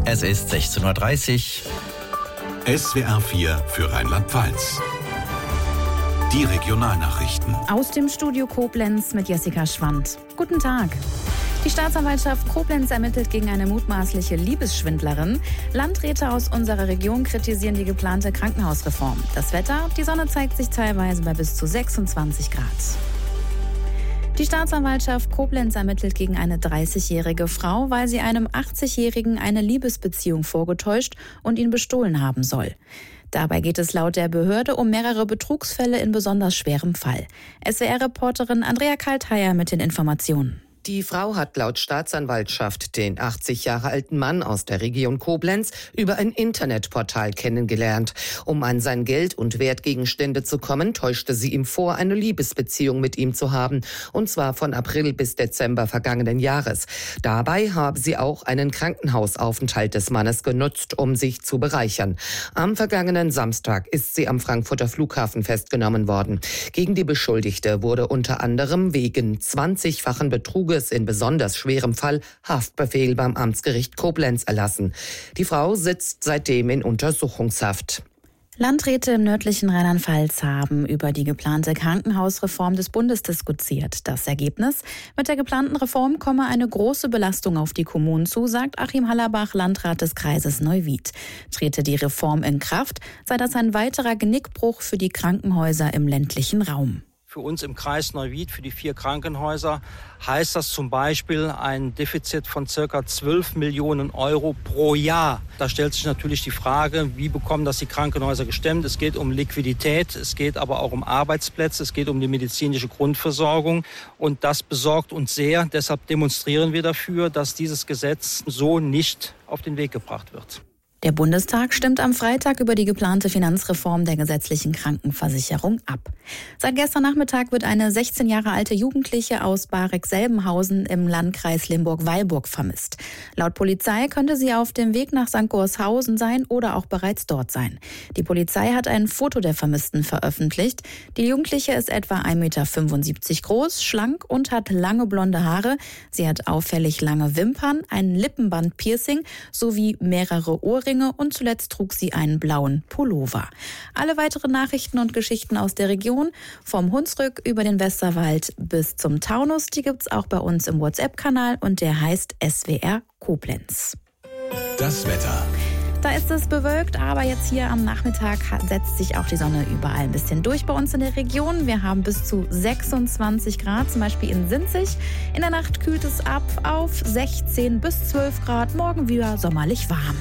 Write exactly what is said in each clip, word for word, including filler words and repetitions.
Es ist sechzehn Uhr dreißig. S W R vier für Rheinland-Pfalz. Die Regionalnachrichten. Aus dem Studio Koblenz mit Jessica Schwandt. Guten Tag. Die Staatsanwaltschaft Koblenz ermittelt gegen eine mutmaßliche Liebesschwindlerin. Landräte aus unserer Region kritisieren die geplante Krankenhausreform. Das Wetter, die Sonne zeigt sich teilweise bei bis zu sechsundzwanzig Grad. Die Staatsanwaltschaft Koblenz ermittelt gegen eine dreißigjährige Frau, weil sie einem achtzigjährigen eine Liebesbeziehung vorgetäuscht und ihn bestohlen haben soll. Dabei geht es laut der Behörde um mehrere Betrugsfälle in besonders schwerem Fall. S W R-Reporterin Andrea Kaltheier mit den Informationen. Die Frau hat laut Staatsanwaltschaft den achtzig Jahre alten Mann aus der Region Koblenz über ein Internetportal kennengelernt. Um an sein Geld und Wertgegenstände zu kommen, täuschte sie ihm vor, eine Liebesbeziehung mit ihm zu haben. Und zwar von April bis Dezember vergangenen Jahres. Dabei habe sie auch einen Krankenhausaufenthalt des Mannes genutzt, um sich zu bereichern. Am vergangenen Samstag ist sie am Frankfurter Flughafen festgenommen worden. Gegen die Beschuldigte wurde unter anderem wegen zwanzigfachen Betruges in besonders schwerem Fall Haftbefehl beim Amtsgericht Koblenz erlassen. Die Frau sitzt seitdem in Untersuchungshaft. Landräte im nördlichen Rheinland-Pfalz haben über die geplante Krankenhausreform des Bundes diskutiert. Das Ergebnis: Mit der geplanten Reform komme eine große Belastung auf die Kommunen zu, sagt Achim Hallerbach, Landrat des Kreises Neuwied. Trete die Reform in Kraft, sei das ein weiterer Genickbruch für die Krankenhäuser im ländlichen Raum. Für uns im Kreis Neuwied, für die vier Krankenhäuser, heißt das zum Beispiel ein Defizit von circa zwölf Millionen Euro pro Jahr. Da stellt sich natürlich die Frage, wie bekommen das die Krankenhäuser gestemmt? Es geht um Liquidität, es geht aber auch um Arbeitsplätze, es geht um die medizinische Grundversorgung. Und das besorgt uns sehr. Deshalb demonstrieren wir dafür, dass dieses Gesetz so nicht auf den Weg gebracht wird. Der Bundestag stimmt am Freitag über die geplante Finanzreform der gesetzlichen Krankenversicherung ab. Seit gestern Nachmittag wird eine sechzehn Jahre alte Jugendliche aus Barek-Selbenhausen im Landkreis Limburg-Weilburg vermisst. Laut Polizei könnte sie auf dem Weg nach Sankt Gorshausen sein oder auch bereits dort sein. Die Polizei hat ein Foto der Vermissten veröffentlicht. Die Jugendliche ist etwa ein Meter fünfundsiebzig groß, schlank und hat lange blonde Haare. Sie hat auffällig lange Wimpern, ein Lippenband-Piercing sowie mehrere Ohrringe und zuletzt trug sie einen blauen Pullover. Alle weiteren Nachrichten und Geschichten aus der Region, vom Hunsrück über den Westerwald bis zum Taunus, die gibt's auch bei uns im WhatsApp-Kanal und der heißt S W R Koblenz. Das Wetter. Da ist es bewölkt, aber jetzt hier am Nachmittag setzt sich auch die Sonne überall ein bisschen durch bei uns in der Region. Wir haben bis zu sechsundzwanzig Grad, zum Beispiel in Sinzig. In der Nacht kühlt es ab auf sechzehn bis zwölf Grad, morgen wieder sommerlich warm.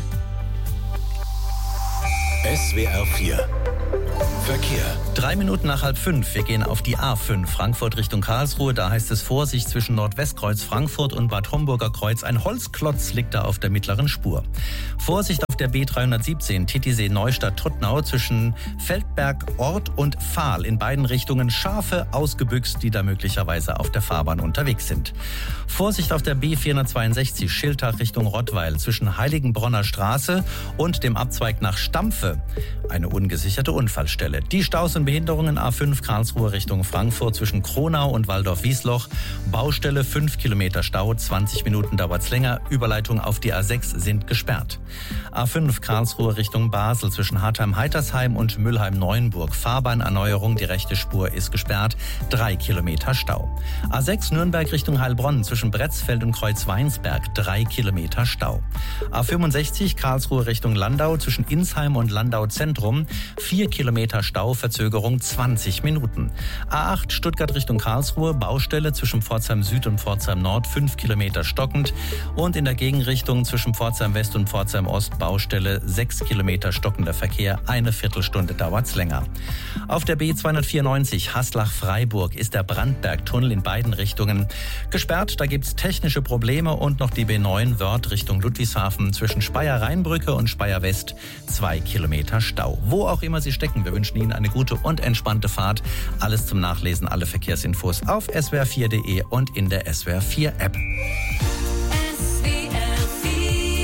S W R vier Verkehr. Drei Minuten nach halb fünf. Wir gehen auf die A fünf, Frankfurt Richtung Karlsruhe. Da heißt es Vorsicht zwischen Nordwestkreuz Frankfurt und Bad Homburger Kreuz. Ein Holzklotz liegt da auf der mittleren Spur. Vorsicht auf der B dreihundertsiebzehn, Titisee-Neustadt-Tuttnau zwischen Feldberg Ort und Pfahl. In beiden Richtungen Schafe ausgebüxt, die da möglicherweise auf der Fahrbahn unterwegs sind. Vorsicht auf der B vierhundertzweiundsechzig, Schiltach Richtung Rottweil zwischen Heiligenbronner Straße und dem Abzweig nach Stampfe. Eine ungesicherte Unfallstelle. Die Staus und Behinderungen A fünf Karlsruhe Richtung Frankfurt zwischen Kronau und Waldorf-Wiesloch. Baustelle fünf Kilometer Stau, zwanzig Minuten dauert's länger. Überleitung auf die A sechs sind gesperrt. A fünf Karlsruhe Richtung Basel zwischen Hartheim-Heitersheim und Mülheim-Neuenburg. Fahrbahnerneuerung, die rechte Spur ist gesperrt. drei Kilometer Stau. A sechs Nürnberg Richtung Heilbronn zwischen Bretzfeld und Kreuzweinsberg. drei Kilometer Stau. A fünfundsechzig Karlsruhe Richtung Landau zwischen Insheim und Landau Zentrum. vier Kilometer Stau, Verzögerung zwanzig Minuten. A acht Stuttgart Richtung Karlsruhe, Baustelle zwischen Pforzheim Süd und Pforzheim Nord, fünf Kilometer stockend. Und in der Gegenrichtung zwischen Pforzheim West und Pforzheim Ost, Baustelle sechs Kilometer stockender Verkehr, eine Viertelstunde dauert's länger. Auf der B zweihundertvierundneunzig Haslach-Freiburg ist der Brandbergtunnel in beiden Richtungen gesperrt. Da gibt's technische Probleme und noch die B neun Wörth Richtung Ludwigshafen zwischen Speyer-Rheinbrücke und Speyer West, zwei Kilometer Stau. Wo auch immer Sie stecken, wir wünschen Ihnen eine gute und entspannte Fahrt. Alles zum Nachlesen, alle Verkehrsinfos auf S W R vier Punkt de und in der S W R vier App. S W R vier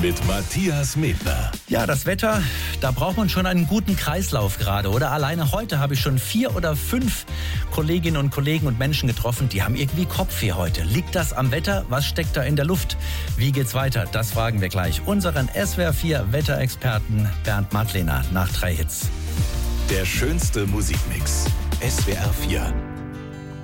mit Matthias Medler. Ja, das Wetter, da braucht man schon einen guten Kreislauf gerade, oder? Alleine heute habe ich schon vier oder fünf Kolleginnen und Kollegen und Menschen getroffen, die haben irgendwie Kopfweh heute. Liegt das am Wetter? Was steckt da in der Luft? Wie geht's weiter? Das fragen wir gleich unseren S W R vier Wetterexperten Bernd Madlener nach drei Hits. Der schönste Musikmix. S W R vier.